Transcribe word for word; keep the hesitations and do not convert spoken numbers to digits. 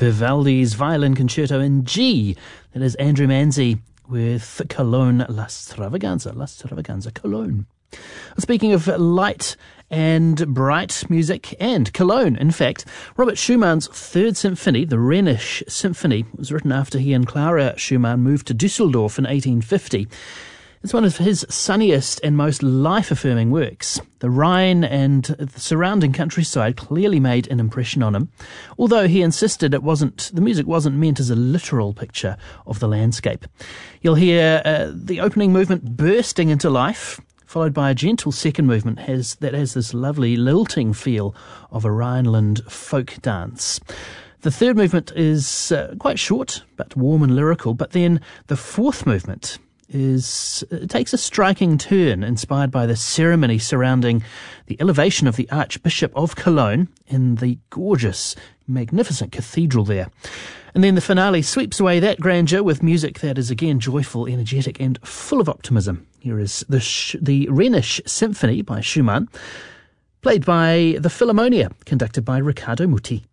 Vivaldi's Violin Concerto in G. That is Andrew Manzi with Cologne La Stravaganza, La Stravaganza, Cologne. Speaking of light and bright music and Cologne, in fact, Robert Schumann's Third Symphony, the Rhenish Symphony, was written after he and Clara Schumann moved to Dusseldorf in eighteen fifty. It's one of his sunniest and most life-affirming works. The Rhine and the surrounding countryside clearly made an impression on him, although he insisted it wasn't, the music wasn't meant as a literal picture of the landscape. You'll hear uh, the opening movement bursting into life, followed by a gentle second movement has, that has this lovely lilting feel of a Rhineland folk dance. The third movement is uh, quite short, but warm and lyrical, but then the fourth movement is it takes a striking turn inspired by the ceremony surrounding the elevation of the Archbishop of Cologne in the gorgeous, magnificent cathedral there. And then the finale sweeps away that grandeur with music that is again joyful, energetic and full of optimism. Here is the, Sh- the Rhenish Symphony by Schumann, played by the Philharmonia, conducted by Riccardo Muti.